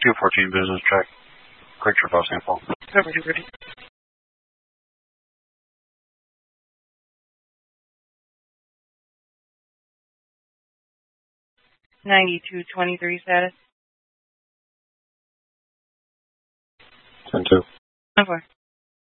214 business check. Quick trip out sample. Cover 230. $92.23 status. 10-2. 10-4.